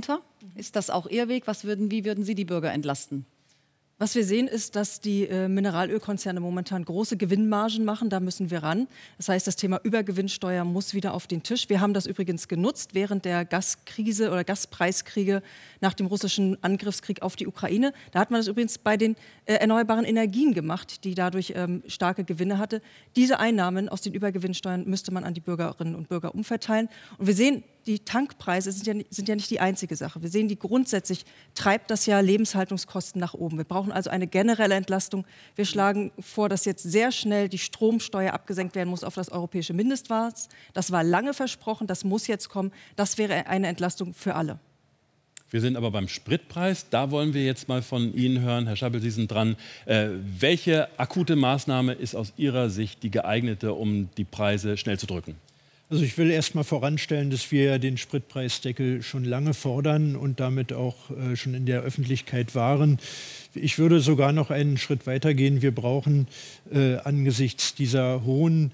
runter? Ist das auch Ihr Weg? Wie würden Sie die Bürger entlasten? Was wir sehen, ist, dass die Mineralölkonzerne momentan große Gewinnmargen machen. Da müssen wir ran. Das heißt, das Thema Übergewinnsteuer muss wieder auf den Tisch. Wir haben das übrigens genutzt während der Gaskrise oder Gaspreiskriege nach dem russischen Angriffskrieg auf die Ukraine. Da hat man das übrigens bei den erneuerbaren Energien gemacht, die dadurch starke Gewinne hatte. Diese Einnahmen aus den Übergewinnsteuern müsste man an die Bürgerinnen und Bürger umverteilen. Und wir sehen, die Tankpreise sind ja nicht die einzige Sache. Wir sehen, die grundsätzlich treibt das ja Lebenshaltungskosten nach oben. Wir brauchen also eine generelle Entlastung. Wir schlagen vor, dass jetzt sehr schnell die Stromsteuer abgesenkt werden muss auf das europäische Mindestmaß. Das war lange versprochen, das muss jetzt kommen. Das wäre eine Entlastung für alle. Wir sind aber beim Spritpreis. Da wollen wir jetzt mal von Ihnen hören. Herr Schabbel, Sie sind dran. Welche akute Maßnahme ist aus Ihrer Sicht die geeignete, um die Preise schnell zu drücken? Also ich will erst mal voranstellen, dass wir den Spritpreisdeckel schon lange fordern und damit auch schon in der Öffentlichkeit waren. Ich würde sogar noch einen Schritt weiter gehen. Wir brauchen angesichts dieser hohen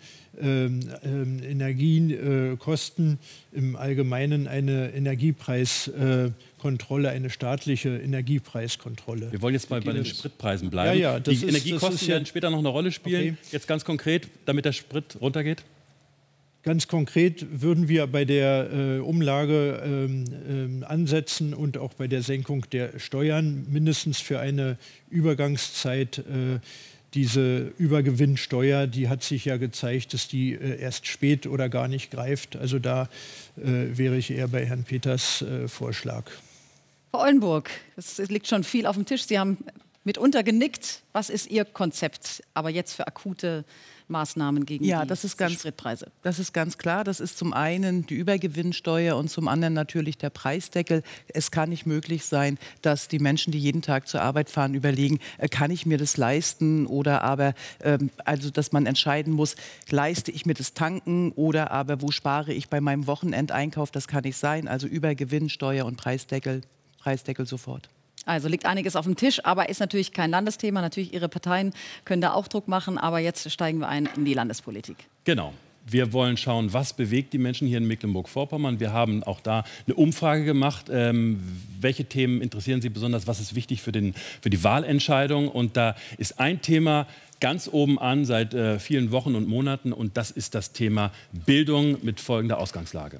Energiekosten im Allgemeinen eine Energiepreiskontrolle, eine staatliche Energiepreiskontrolle. Wir wollen jetzt mal bei den Spritpreisen bleiben. Ja, die Energiekosten werden später noch eine Rolle spielen. Okay. Jetzt ganz konkret, damit der Sprit runtergeht? Ganz konkret würden wir bei der Umlage ansetzen und auch bei der Senkung der Steuern mindestens für eine Übergangszeit diese Übergewinnsteuer, die hat sich ja gezeigt, dass die erst spät oder gar nicht greift. Also da wäre ich eher bei Herrn Peters Vorschlag. Frau Ollenburg, es liegt schon viel auf dem Tisch. Sie haben mitunter genickt. Was ist Ihr Konzept, aber jetzt für akute Maßnahmen gegen die Spritpreise? Das ist ganz klar. Das ist zum einen die Übergewinnsteuer und zum anderen natürlich der Preisdeckel. Es kann nicht möglich sein, dass die Menschen, die jeden Tag zur Arbeit fahren, überlegen, kann ich mir das leisten oder aber, also dass man entscheiden muss, leiste ich mir das Tanken oder aber wo spare ich bei meinem Wochenendeinkauf, das kann nicht sein. Also Übergewinnsteuer und Preisdeckel sofort. Also liegt einiges auf dem Tisch, aber ist natürlich kein Landesthema. Natürlich, Ihre Parteien können da auch Druck machen, aber jetzt steigen wir ein in die Landespolitik. Genau. Wir wollen schauen, was bewegt die Menschen hier in Mecklenburg-Vorpommern. Wir haben auch da eine Umfrage gemacht. Welche Themen interessieren Sie besonders? Was ist wichtig für die Wahlentscheidung? Und da ist ein Thema ganz oben an seit vielen Wochen und Monaten. Und das ist das Thema Bildung mit folgender Ausgangslage.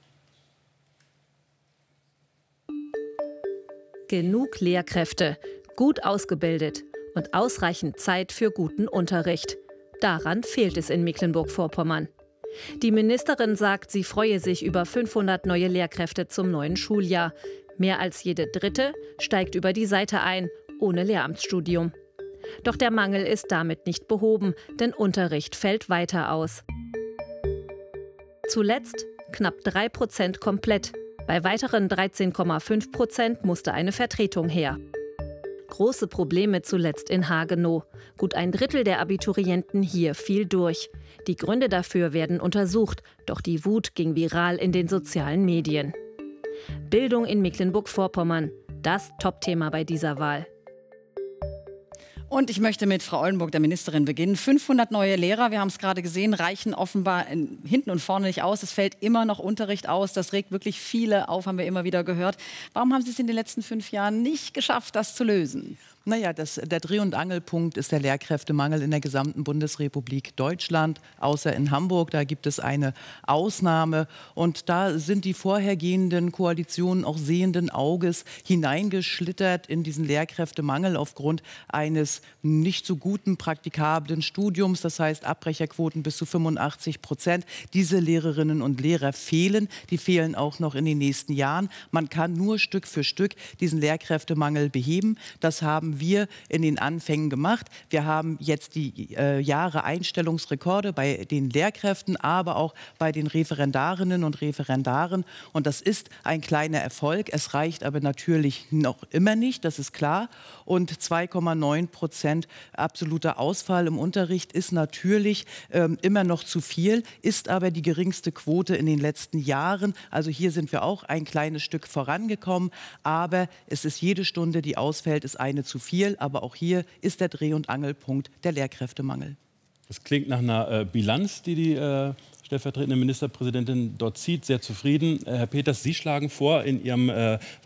Genug Lehrkräfte, gut ausgebildet und ausreichend Zeit für guten Unterricht. Daran fehlt es in Mecklenburg-Vorpommern. Die Ministerin sagt, sie freue sich über 500 neue Lehrkräfte zum neuen Schuljahr. Mehr als jede Dritte steigt über die Seite ein, ohne Lehramtsstudium. Doch der Mangel ist damit nicht behoben, denn Unterricht fällt weiter aus. Zuletzt knapp 3% komplett. Bei weiteren 13,5% musste eine Vertretung her. Große Probleme zuletzt in Hagenow. Gut ein Drittel der Abiturienten hier fiel durch. Die Gründe dafür werden untersucht, doch die Wut ging viral in den sozialen Medien. Bildung in Mecklenburg-Vorpommern, das Topthema bei dieser Wahl. Und ich möchte mit Frau Ollenburg, der Ministerin, beginnen. 500 neue Lehrer, wir haben es gerade gesehen, reichen offenbar hinten und vorne nicht aus. Es fällt immer noch Unterricht aus. Das regt wirklich viele auf, haben wir immer wieder gehört. Warum haben Sie es in den letzten 5 Jahren nicht geschafft, das zu lösen? Naja, der Dreh- und Angelpunkt ist der Lehrkräftemangel in der gesamten Bundesrepublik Deutschland, außer in Hamburg. Da gibt es eine Ausnahme. Und da sind die vorhergehenden Koalitionen auch sehenden Auges hineingeschlittert in diesen Lehrkräftemangel aufgrund eines nicht so guten praktikablen Studiums. Das heißt Abbrecherquoten bis zu 85%. Diese Lehrerinnen und Lehrer fehlen. Die fehlen auch noch in den nächsten Jahren. Man kann nur Stück für Stück diesen Lehrkräftemangel beheben. Das haben wir in den Anfängen gemacht. Wir haben jetzt die Jahre Einstellungsrekorde bei den Lehrkräften, aber auch bei den Referendarinnen und Referendaren. Und das ist ein kleiner Erfolg. Es reicht aber natürlich noch immer nicht, das ist klar. Und 2,9% absoluter Ausfall im Unterricht ist natürlich immer noch zu viel, ist aber die geringste Quote in den letzten Jahren. Also hier sind wir auch ein kleines Stück vorangekommen. Aber es ist jede Stunde, die ausfällt, ist eine zu viel, aber auch hier ist der Dreh- und Angelpunkt der Lehrkräftemangel. Das klingt nach einer Bilanz, die stellvertretende Ministerpräsidentin dort zieht. Sehr zufrieden. Herr Peters, Sie schlagen vor in Ihrem